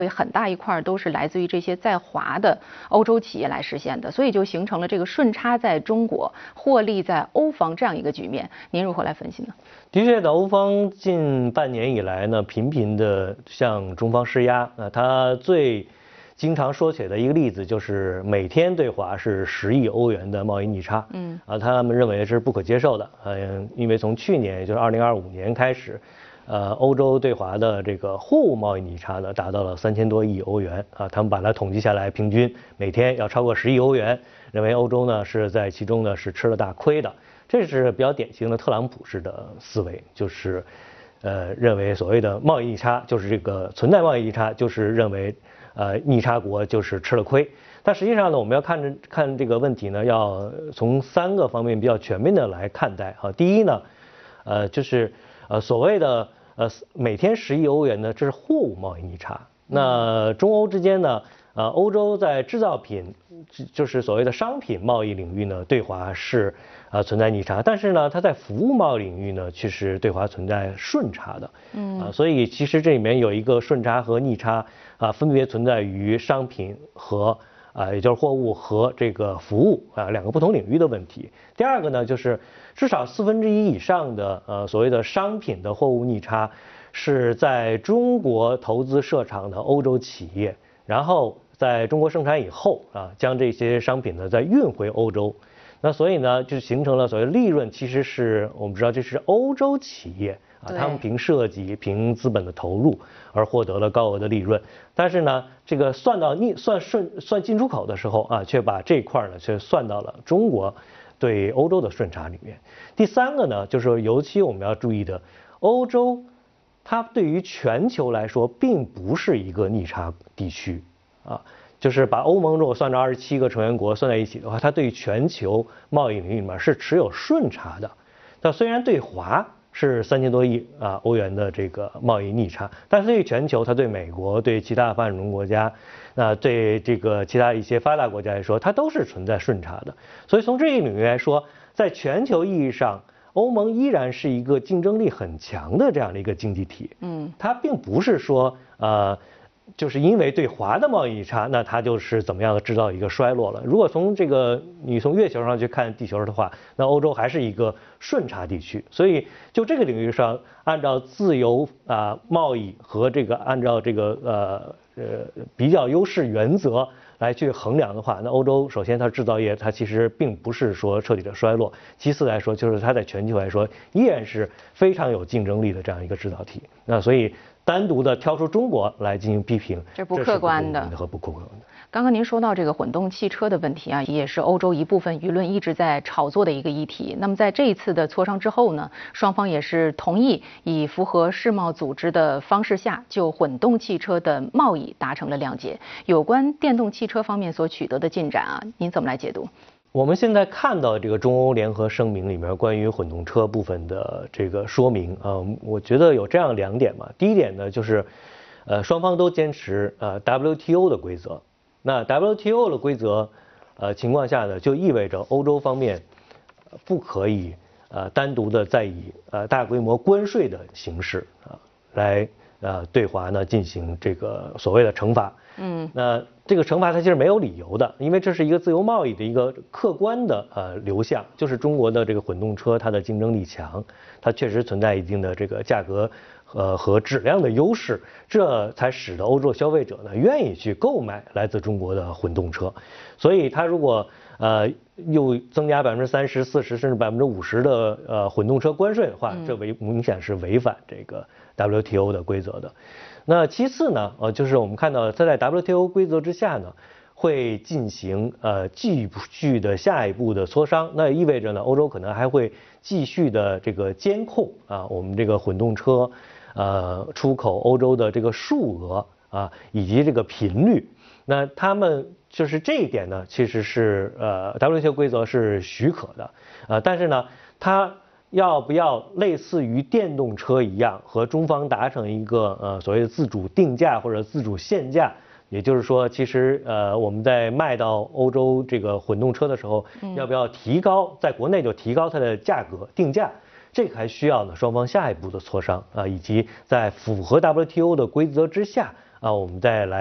所以很大一块都是来自于这些在华的欧洲企业来实现的，所以就形成了这个顺差在中国，获利在欧方这样一个局面。您如何来分析呢？ 的确的，欧方近半年以来呢，频频的向中方施压。他最经常说起的一个例子就是每天对华是10亿欧元的贸易逆差。他们认为是不可接受的。因为从去年，也就是2025年开始。欧洲对华的这个货物贸易逆差呢，达到了3000多亿欧元啊，他们把它统计下来，平均每天要超过10亿欧元，认为欧洲呢是在其中呢是吃了大亏的，这是比较典型的特朗普式的思维，就是认为所谓的贸易逆差就是这个存在贸易逆差，就是认为逆差国就是吃了亏。但实际上呢，我们要看这个问题呢，要从3个方面比较全面的来看待啊。第一呢，就是所谓的每天10亿欧元呢，这是货物贸易逆差。那中欧之间呢，欧洲在制造品，就是所谓的商品贸易领域呢，对华是存在逆差，但是呢，它在服务贸易领域呢，其实对华存在顺差的。所以其实这里面有一个顺差和逆差分别存在于商品和也就是货物和这个服务2个不同领域的问题。第二个呢，就是至少1/4以上的所谓的商品的货物逆差是在中国投资设厂的欧洲企业，然后在中国生产以后将这些商品呢再运回欧洲。那所以呢，就形成了所谓利润，其实是我们知道这是欧洲企业他们凭设计、凭资本的投入而获得了高额的利润，但是呢，这个算进出口的时候却把这块呢却算到了中国对欧洲的顺差里面。第3个呢，就是尤其我们要注意的，欧洲它对于全球来说并不是一个逆差地区就是把欧盟如果算着27个成员国算在一起的话，它对全球贸易领域里面是持有顺差的。它虽然对华是3000多亿欧元的这个贸易逆差，但是对全球，它对美国、对其他发展中国家，对这个其他一些发达国家来说，它都是存在顺差的。所以从这一领域来说，在全球意义上，欧盟依然是一个竞争力很强的这样的一个经济体。它并不是说就是因为对华的贸易逆差，那它就是怎么样的制造一个衰落了。如果从你从月球上去看地球的话，那欧洲还是一个顺差地区。所以就这个领域上，按照自由贸易和按照比较优势原则来去衡量的话，那欧洲首先它制造业它其实并不是说彻底的衰落，其次来说就是它在全球来说依然是非常有竞争力的这样一个制造体。那所以单独的挑出中国来进行批评， 这不客观的和不客观的。 刚刚您说到这个混动汽车的问题也是欧洲一部分舆论一直在炒作的一个议题。那么在这一次的磋商之后呢，双方也是同意以符合世贸组织的方式下，就混动汽车的贸易达成了谅解。有关电动汽车方面所取得的进展您怎么来解读？ 我们现在看到这个中欧联合声明里面关于混动车部分的这个说明我觉得有这样2点嘛。第一点呢，就是双方都坚持WTO 的规则。那 WTO 的规则情况下呢，就意味着欧洲方面不可以单独的再以大规模关税的形式来对华呢进行这个所谓的惩罚。那这个惩罚它其实没有理由的，因为这是一个自由贸易的一个客观的流向，就是中国的这个混动车它的竞争力强，它确实存在一定的这个价格和质量的优势，这才使得欧洲消费者呢愿意去购买来自中国的混动车。所以它如果又增加30%、40%甚至50%的混动车关税的话，这明显是违反这个 WTO 的规则的。那其次呢，就是我们看到它在 WTO 规则之下呢，会进行继续的下一步的磋商。那意味着呢，欧洲可能还会继续的这个监控我们这个混动车出口欧洲的这个数额以及这个频率。那他们就是这一点呢，其实是WTO 规则是许可的但是呢，它要不要类似于电动车一样，和中方达成一个所谓的自主定价或者自主限价？也就是说，其实我们在卖到欧洲这个混动车的时候，要不要提高，在国内就提高它的价格定价？这个还需要呢双方下一步的磋商以及在符合 WTO 的规则之下我们再来。